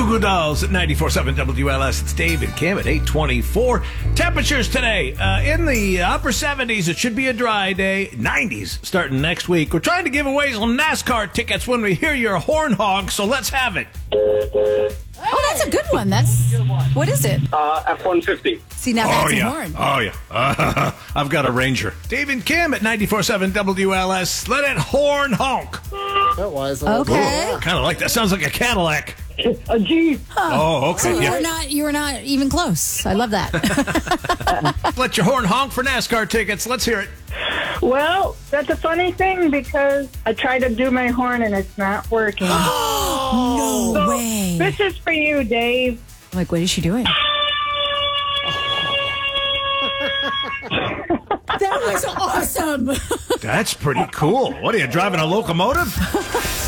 Goo Goo Dolls at 94.7 WLS. It's Dave and Kim at 8:24. Temperatures today in the upper 70s. It should be a dry day. 90s starting next week. We're trying to give away some NASCAR tickets when we hear your horn honk, so let's have it. Oh, that's a good one. What is it? F-150. See, now that's a horn. Oh, yeah. I've got a Ranger. Dave and Kim at 94.7 WLS. Let it horn honk. That was Okay. Kind of like that. Sounds like a Cadillac. A Jeep. Oh, okay. So Yeah. you were not even close. I love that. Let your horn honk for NASCAR tickets. Let's hear it. Well, that's a funny thing because I tried to do my horn and it's not working. No So, way. This is for you, Dave. Like, what is she doing? That was awesome. That's pretty cool. What are you, driving a locomotive?